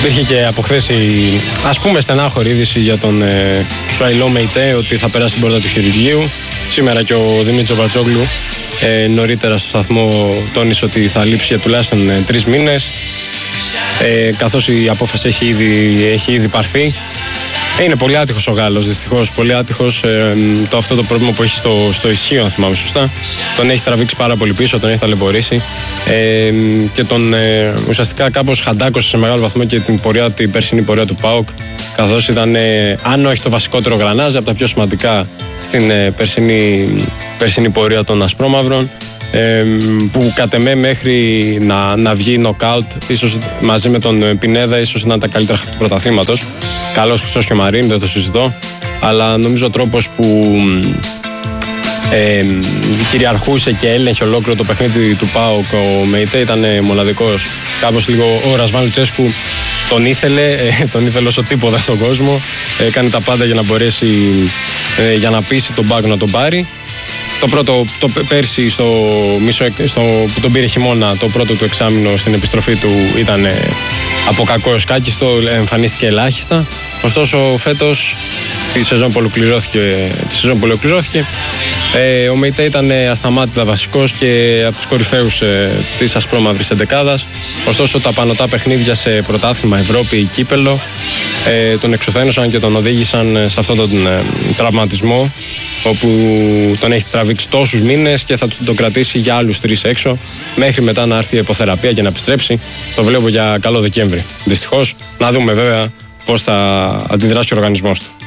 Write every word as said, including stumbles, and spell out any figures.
Υπήρχε και από χθες η, ας πούμε, στενάχωρη είδηση για τον ε, Φραϊλό Μεϊτέ ότι θα περάσει την πόρτα του χειρουργείου. Σήμερα και ο Δημήτρης Βατζόγλου ε, νωρίτερα στο σταθμό τόνισε ότι θα λείψει για τουλάχιστον ε, τρεις μήνες. Ε, καθώς η απόφαση έχει ήδη, έχει ήδη πάρθει. Είναι πολύ άτυχος ο Γάλλος, δυστυχώς. Πολύ άτυχος. Ε, το αυτό το πρόβλημα που έχει στο, στο ισχύο, αν θυμάμαι σωστά, τον έχει τραβήξει πάρα πολύ πίσω, τον έχει ταλαιπωρήσει ε, και τον ε, ουσιαστικά κάπως χαντάκωσε σε μεγάλο βαθμό και την, πορεία, την περσινή πορεία του ΠΑΟΚ. Καθώς ήταν, ε, αν όχι το βασικότερο γρανάζι, από τα πιο σημαντικά στην ε, περσινή, περσινή πορεία των Ασπρόμαυρων. Ε, που κατ' εμέ μέχρι να, να βγει νοκάουτ, ίσως μαζί με τον Πινέδα, ίσως ήταν τα καλύτερα του πρωταθλήματος. Καλός Χρυσός και Μαρίν, δεν το συζητώ, αλλά νομίζω ο τρόπος που ε, κυριαρχούσε και έλεγχε ολόκληρο το παιχνίδι του ΠΑΟΚ ο Μεϊτέ ήταν μοναδικός. Κάπως λίγο ο Ρασβάν Λουτσέσκου τον ήθελε, ε, τον ήθελε όσο τίποτα στον κόσμο, έκανε τα πάντα για να μπορέσει ε, για να πείσει τον Μπάγκο να τον πάρει. Το πρώτο, το πέρσι στο μισό, στο, που τον πήρε χειμώνα, το πρώτο του εξάμηνο στην επιστροφή του ήταν ε, από κακό έως κάκιστο, εμφανίστηκε ελάχιστα. Ωστόσο φέτος τη σεζόν που ολοκληρώθηκε, τη σεζόν που ολοκληρώθηκε ε, ο Μεϊτέ ήταν ασταμάτητα βασικός και από τους κορυφαίους ε, της ασπρόμαυρης εντεκάδας. Ωστόσο τα πανωτά παιχνίδια σε πρωτάθλημα, Ευρώπη, κύπελο ε, τον εξουθένωσαν και τον οδήγησαν σε αυτόν τον ε, τραυματισμό, όπου τον έχει τραβήξει τόσους μήνες και θα τον κρατήσει για άλλους τρεις έξω, μέχρι μετά να έρθει η υποθεραπεία και να επιστρέψει. Το βλέπω για καλό Δεκέμβρη. Δυστυχώς, να δούμε βέβαια πώς θα αντιδράσει ο οργανισμός του.